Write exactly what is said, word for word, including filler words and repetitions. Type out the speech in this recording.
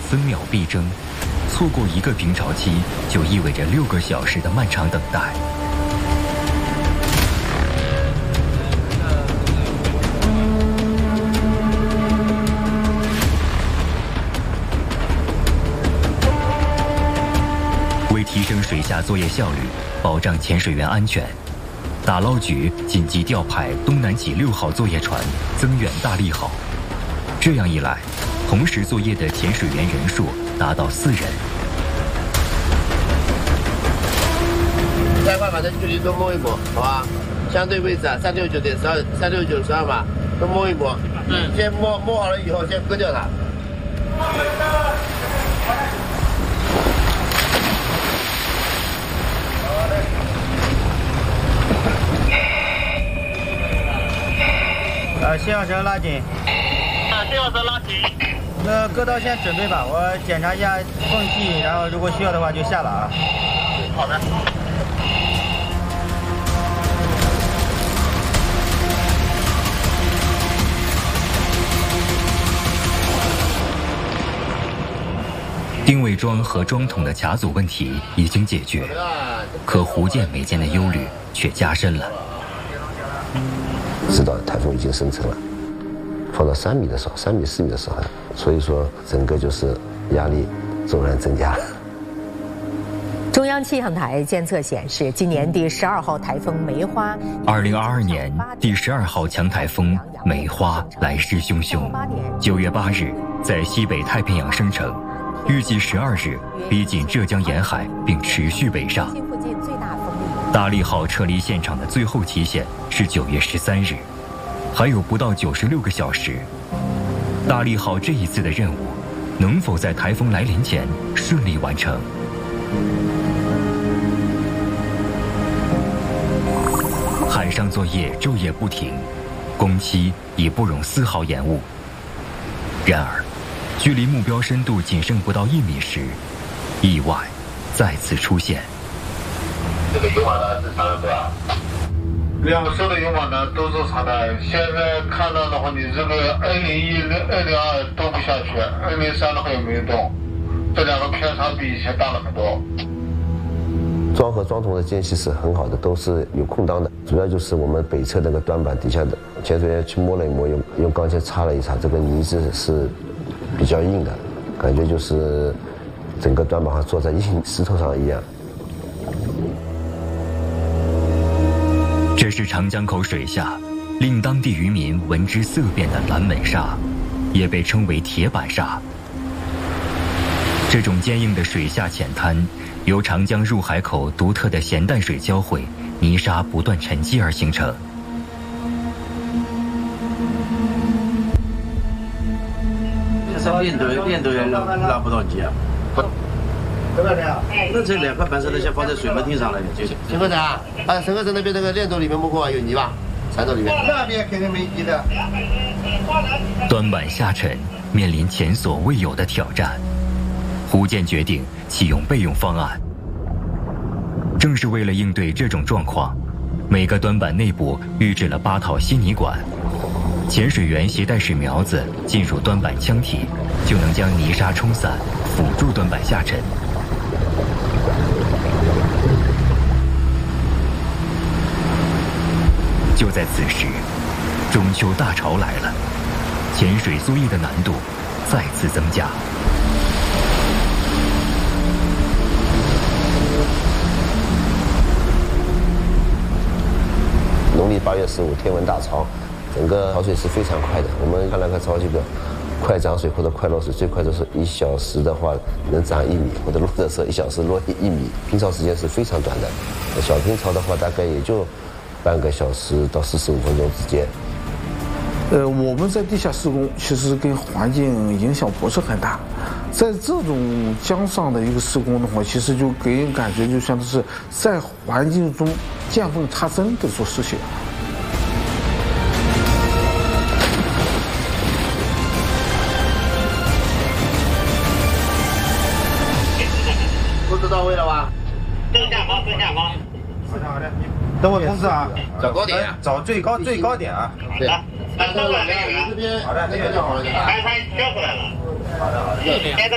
分秒必争，错过一个平潮期，就意味着六个小时的漫长等待。为提升水下作业效率，保障潜水员安全，打捞局紧急调派东南起六号作业船增援大利号。这样一来，同时作业的潜水员人数达到四人。 再快把这距离都摸一摸，好吧？相对位置啊，三六九点十二，三六九十二码，都摸一摸。嗯，先摸摸好了以后，先割掉它。 呃，信号绳拉紧。 啊，信号绳拉紧。 那割刀先准备吧，我检查一下缝隙，然后如果需要的话就下了啊。 好的。 定位桩和桩筒的卡阻问题已经解决，可胡建美间的忧虑却加深了。 知道台风已经生成了，放到三米的时候，三米四米的时候，所以说整个就是压力骤然增加。 中央气象台监测显示，今年第十二号台风梅花， 二零二二年第十二号强台风梅花来势汹汹，九月八日在西北太平洋生成，预计十二日逼近浙江沿海并持续北上。大利号撤离现场的最后期限是九月十三日，还有不到九十六个小时。大利号这一次的任务，能否在台风来临前顺利完成？海上作业昼夜不停，工期已不容丝毫延误。然而，距离目标深度仅剩不到一米时，意外再次出现。 这个油码呢是长的多少？两艘的油码呢都是长的。现在看到的话，你这个二零一、二零二都不下去，二零三的话也没有动，这两个偏差比以前大了很多。 桩和桩筒的间隙是很好的，都是有空档的。主要就是我们北侧那个端板底下的潜水员去摸了一摸，用用钢钎擦了一擦，这个泥质是比较硬的，感觉就是整个端板上坐在硬石头上一样。 这是长江口水下令当地渔民闻之色变的蓝美沙，也被称为铁板沙。这种坚硬的水下浅滩，由长江入海口独特的咸淡水交汇，泥沙不断沉积而形成。 这是练头练头也拉拉不到级啊！ 陈科长， 那这两块板石头先放在水门汀上了，就行。 陈科长，啊，陈科长那边那个链头里面摸过有泥吧？铲斗里面。 那边肯定没泥的。 端板下沉，面临前所未有的挑战。胡建决定启用备用方案。正是为了应对这种状况，每个端板内部预置了八套吸泥管，潜水员携带水苗子进入端板腔体，就能将泥沙冲散，辅助端板下沉。就在此时，中秋大潮来了，潜水作业的难度再次增加。 农历八月十五，天文大潮，整个潮水是非常快的。我们看那个潮这个快涨水或者快落水，最快的是一小时的话能涨一米，或者落的时候一小时落一米，平潮时间是非常短的。小平潮的话，大概也就半个小时到四十五分钟之间。 呃，我们在地下施工，其实跟环境影响不是很大。在这种江上的一个施工的话，其实就给人感觉就像是在环境中见缝插针的做事情。 布置到位了吧？ 正下方，正下方。 好的好的，等我通知啊。 找高点， 找最高最高点啊。 对。那这边， 好的， 这边就好了， 开开交出来了。 好的好的。